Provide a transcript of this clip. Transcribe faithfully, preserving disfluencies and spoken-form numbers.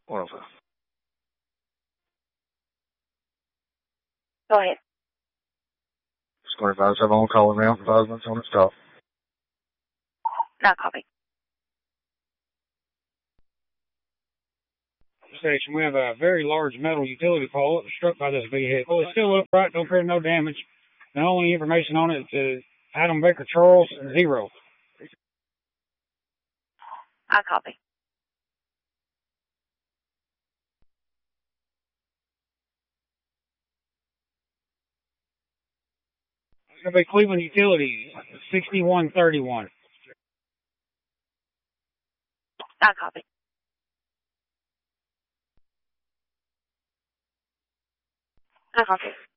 What else? Go ahead. twenty-five seven on call now. Five minutes on its top. Not copy. Station, we have a very large metal utility pole that was struck by this vehicle. It's still upright, don't appear no damage. The only information on it is Adam Baker Charles, zero. I copy. It's going to be Cleveland Utilities, sixty-one thirty-one. I copy. I copy.